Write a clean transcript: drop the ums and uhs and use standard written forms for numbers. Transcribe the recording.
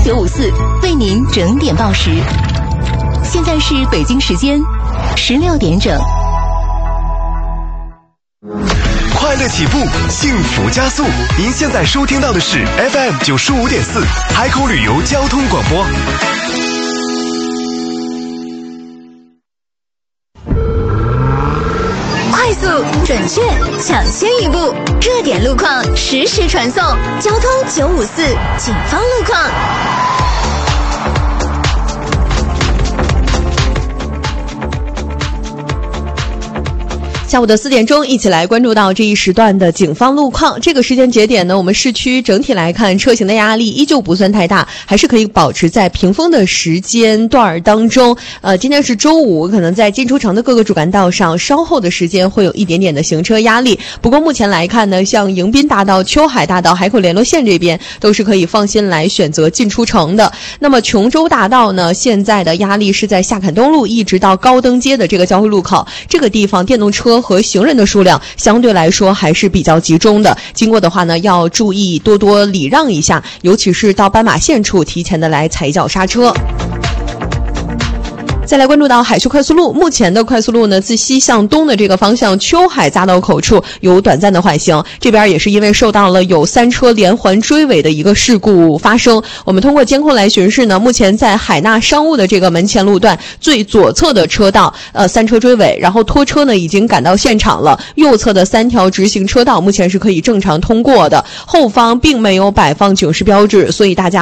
954为您整点报时。现在是北京时间16点整。 快乐起步，幸福加速。您现在收听到的是 FM 95.4海口旅游交通广播。 快速、准确、抢先一步，热点路况实时传送。交通954警方路况。 下午的4点钟，一起来关注到这一时段的警方路况。这个时间节点呢，我们市区整体来看，车型的压力依旧不算太大，还是可以保持在平峰的时间段当中。今天是周五，可能在进出城的各个主干道上，稍后的时间会有一点点的行车压力。不过目前来看呢，像迎宾大道、秋海大道、海口联络线这边都是可以放心来选择进出城的。那么琼州大道呢，现在的压力是在下坎东路一直到高登街的这个交汇路口，这个地方电动车和行人的数量相对来说还是比较集中的，经过的话呢，要注意多多礼让一下，尤其是到斑马线处提前的来踩脚刹车。再来关注到海隧快速路，目前的快速路呢，自西向东的这个方向，秋海匝道口处有短暂的缓行，这边也是因为受到了有3车连环追尾的一个事故发生。我们通过监控来巡视呢，目前在海纳商务的这个门前路段最左侧的车道，3车追尾，然后拖车呢已经赶到现场了，右侧的3条直行车道目前是可以正常通过的，后方并没有摆放警示标志，所以大家